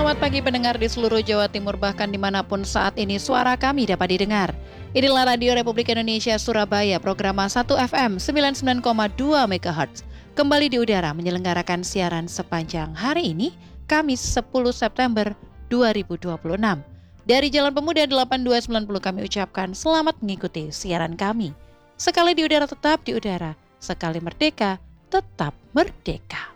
Selamat pagi pendengar di seluruh Jawa Timur, bahkan dimanapun saat ini suara kami dapat didengar. Inilah Radio Republik Indonesia Surabaya, program 1 FM 99,2 MHz. Kembali di udara menyelenggarakan siaran sepanjang hari ini, Kamis 10 September 2026. Dari Jalan Pemuda 8290 kami ucapkan selamat mengikuti siaran kami. Sekali di udara tetap di udara, sekali merdeka tetap merdeka.